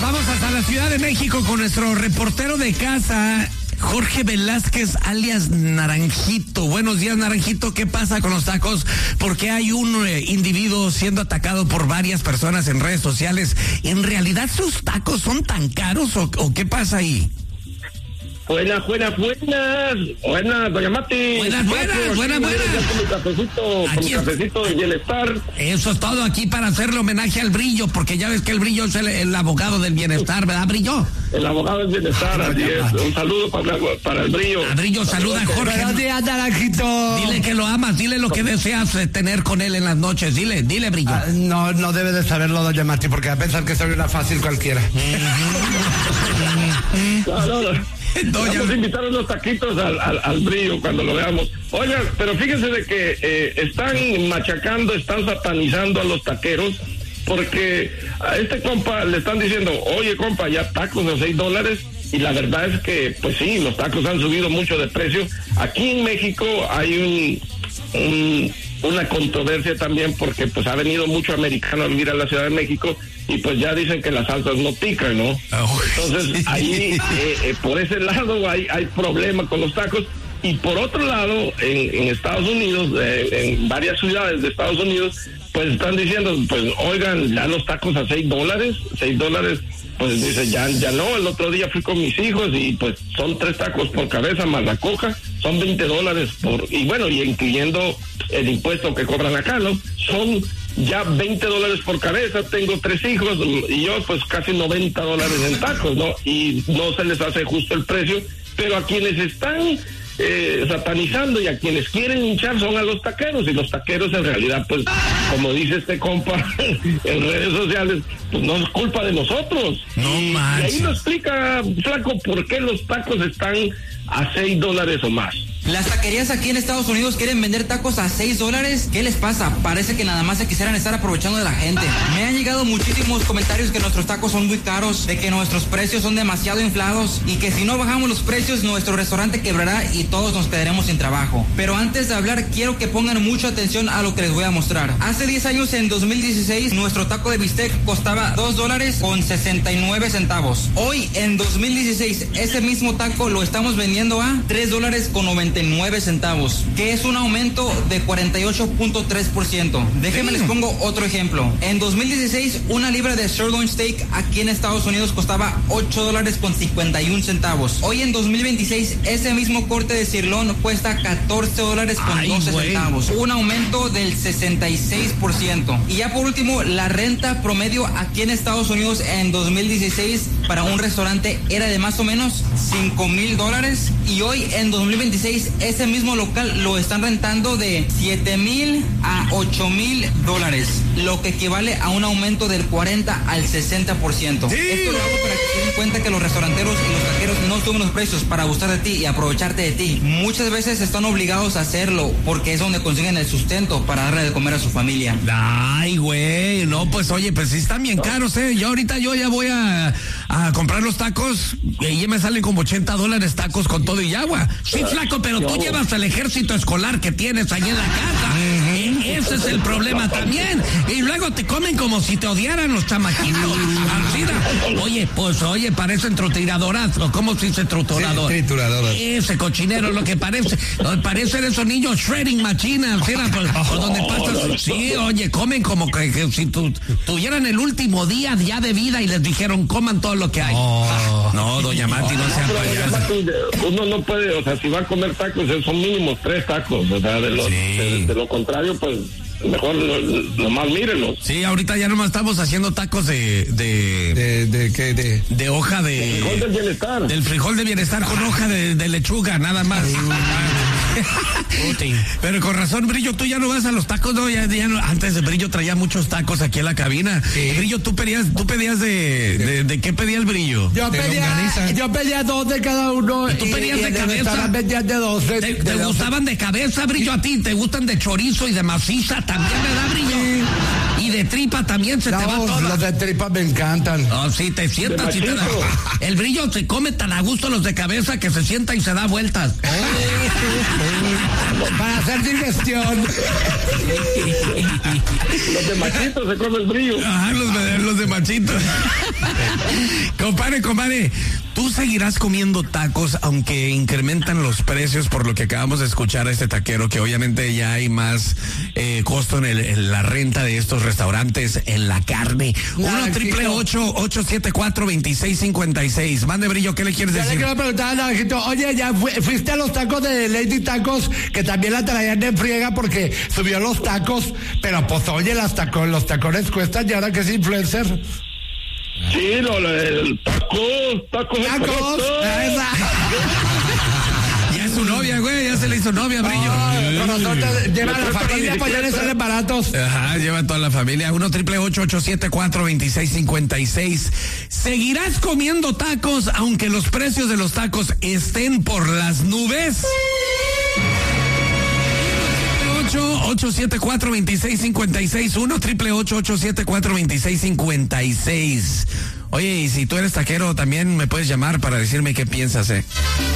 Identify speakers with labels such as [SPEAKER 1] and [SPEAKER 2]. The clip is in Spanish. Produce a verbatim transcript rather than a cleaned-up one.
[SPEAKER 1] vamos hasta la Ciudad de México con nuestro reportero de casa, Jorge Velázquez, alias Naranjito. Buenos días, Naranjito. ¿Qué pasa con los tacos? ¿Por qué hay un eh, individuo siendo atacado por varias personas en redes sociales? ¿En realidad sus tacos son tan caros o, o qué pasa ahí?
[SPEAKER 2] Buenas, buenas, buenas. Buenas, doña Mati.
[SPEAKER 1] Buenas, buenas,
[SPEAKER 2] Paco,
[SPEAKER 1] buenas, buenas.
[SPEAKER 2] Ya con mi cafecito, con mi cafecito de bienestar.
[SPEAKER 1] Eso es todo aquí para hacerle homenaje al Brillo, porque ya ves que el Brillo es el, el abogado del bienestar, ¿verdad, Brillo?
[SPEAKER 2] El abogado del bienestar, así es. Un saludo para, para el Brillo.
[SPEAKER 1] A Brillo, saluda a Jorge.
[SPEAKER 3] Buenos días, Naranjito.
[SPEAKER 1] Dile que lo amas, dile lo que deseas tener con él en las noches. Dile, dile, Brillo.
[SPEAKER 3] Ah, no, no debe de saberlo, doña Mati, porque va a pensar que soy una fácil cualquiera.
[SPEAKER 2] No, no, no.
[SPEAKER 1] Doña...
[SPEAKER 2] Vamos a invitar unos taquitos al, al, al Brillo cuando lo veamos. Oigan, pero fíjense de que eh, están machacando, están satanizando a los taqueros, porque a este compa le están diciendo, oye compa, ya tacos a seis dólares, y la verdad es que, pues sí, los tacos han subido mucho de precio. Aquí en México hay un... un una controversia también porque pues ha venido mucho americano a vivir a la Ciudad de México y pues ya dicen que las salsas no pican, ¿no? Oh, entonces sí. ahí eh, eh, por ese lado hay hay problema con los tacos, y por otro lado en, en Estados Unidos, eh, en varias ciudades de Estados Unidos, pues están diciendo, pues oigan, ya los tacos a seis dólares, seis dólares, pues dice, ya, ya no. El otro día fui con mis hijos y pues son tres tacos por cabeza más la coca, son veinte dólares por, y bueno, y incluyendo el impuesto que cobran acá, ¿no? Son ya veinte dólares por cabeza. Tengo tres hijos y yo pues casi noventa dólares en tacos, ¿no? Y no se les hace justo el precio, pero a quienes están eh, satanizando y a quienes quieren hinchar son a los taqueros, y los taqueros en realidad, pues, como dice este compa en redes sociales, pues no es culpa de nosotros.
[SPEAKER 1] No
[SPEAKER 2] y,
[SPEAKER 1] manches.
[SPEAKER 2] y ahí nos explica, flaco, por qué los tacos están a seis dólares o más.
[SPEAKER 4] Las taquerías aquí en Estados Unidos quieren vender tacos a seis dólares. ¿Qué les pasa? Parece que nada más se quisieran estar aprovechando de la gente. Me han llegado muchísimos comentarios que nuestros tacos son muy caros, de que nuestros precios son demasiado inflados y que si no bajamos los precios nuestro restaurante quebrará y todos nos quedaremos sin trabajo. Pero antes de hablar quiero que pongan mucha atención a lo que les voy a mostrar. Hace diez años, en dos mil dieciséis, nuestro taco de bistec costaba dos dólares con sesenta y nueve centavos. Hoy, en dos mil dieciséis, ese mismo taco lo estamos vendiendo a tres dólares con noventa y nueve centavos, que es un aumento de cuarenta y ocho punto tres por ciento. Déjenme les pongo otro ejemplo. En dos mil dieciséis, una libra de sirloin steak aquí en Estados Unidos costaba ocho dólares con cincuenta y un centavos. Hoy en dos mil veintiséis, ese mismo corte de sirloin cuesta catorce dólares con Ay, doce güey. centavos. Un aumento del sesenta y seis por ciento. Y ya por último, la renta promedio aquí en Estados Unidos en dos mil dieciséis para un restaurante era de más o menos cinco mil dólares, y hoy en dos mil veintiséis ese mismo local lo están rentando de siete mil a ocho mil dólares, lo que equivale a un aumento del cuarenta al sesenta por ciento. Sí. Esto lo hago para que se den cuenta que los restauranteros y los taqueros no suben los precios para gustar de ti y aprovecharte de ti. Muchas veces están obligados a hacerlo porque es donde consiguen el sustento para darle de comer a su familia.
[SPEAKER 1] Ay, güey, no, pues oye, pues sí están bien caros, eh. Yo ahorita yo ya voy a, a comprar los tacos y ahí me salen como ochenta dólares tacos con todo y agua. Sí, flaco, pero tú llevas el ejército escolar que tienes ahí en la casa. Uh-huh. E- ese es el problema también. Y luego te comen como si te odiaran los chamaquitos. Oye, pues oye, parecen trotiradoras. ¿Cómo se dice triturador? Sí, trituradoras. Ese cochinero, lo que parece. Parecen esos niños shredding machinas. ¿Sí? Por, por donde pasas. Sí, oye, comen como que, que si tu, tuvieran el último día ya de vida y les dijeron coman todo lo que hay. Oh. No, doña Mati, no sean payasas.
[SPEAKER 2] Uno no puede, o sea, si va a comer tacos, son mínimo tres tacos. O sea, de lo, sí. de, de lo contrario, pues mejor nomás mírenlos.
[SPEAKER 1] Sí, ahorita ya nomás estamos haciendo tacos de de
[SPEAKER 3] de, de qué de
[SPEAKER 1] de hoja de
[SPEAKER 2] el frijol del bienestar.
[SPEAKER 1] Del frijol de bienestar con hoja de, de lechuga, nada más. Pero con razón, Brillo, tú ya no vas a los tacos, no, ya, ya no. Antes de Brillo traía muchos tacos aquí en la cabina. Sí. Brillo, tú pedías, tú pedías de, de, de qué pedía el Brillo?
[SPEAKER 3] Yo
[SPEAKER 1] de
[SPEAKER 3] pedía, yo pedía dos de cada uno.
[SPEAKER 1] ¿Y tú pedías y, de y cabeza?
[SPEAKER 3] Vendías de doce.
[SPEAKER 1] ¿Te,
[SPEAKER 3] de
[SPEAKER 1] te
[SPEAKER 3] doce. Gustaban
[SPEAKER 1] de cabeza, Brillo, a ti? ¿Te gustan de chorizo y de maciza también, verdad, Brillo? Sí. Y de tripa también se
[SPEAKER 3] No,
[SPEAKER 1] te va todo.
[SPEAKER 3] los de tripa me encantan.
[SPEAKER 1] No, sí, te sientas y te da. El Brillo se come tan a gusto los de cabeza que se sienta y se da vueltas.
[SPEAKER 3] Para hacer digestión.
[SPEAKER 2] Los de Machito se come el Brillo.
[SPEAKER 1] Ajá, los de, los de Machito. Compadre, compadre, tú seguirás comiendo tacos aunque incrementan los precios por lo que acabamos de escuchar a este taquero, que obviamente ya hay más eh, costo en, el, en la renta de estos restaurantes, en la carne. Uno triple ocho, ocho siete cuatro, veintiséis cincuenta y seis. Mande, Brillo, ¿qué le quieres
[SPEAKER 3] Yo
[SPEAKER 1] decir?
[SPEAKER 3] le quiero preguntar a Naranjito, oye, ya fu- fuiste a los tacos de Lady Tacos, que también la traían en friega porque subió los tacos, pero pues oye, las tacos, los tacones cuestan y ahora que es influencer.
[SPEAKER 2] Sí, lo, el tacos, tacos.
[SPEAKER 3] ¡Tacos! Esa.
[SPEAKER 1] Ya es su novia, güey, ya se le hizo novia, Brillo.
[SPEAKER 3] Ay, con razón te lleva a la familia, pues ya les salen baratos.
[SPEAKER 1] Ajá, lleva toda la familia. Uno triple ocho, ocho siete cuatro, veintiséis cincuenta y seis. ¿Seguirás comiendo tacos aunque los precios de los tacos estén por las nubes? ocho siete cuatro, veintiséis cincuenta y seis. uno triple ocho, ocho siete cuatro, veintiséis cincuenta y seis. Oye, y si tú eres taquero también me puedes llamar para decirme qué piensas, eh.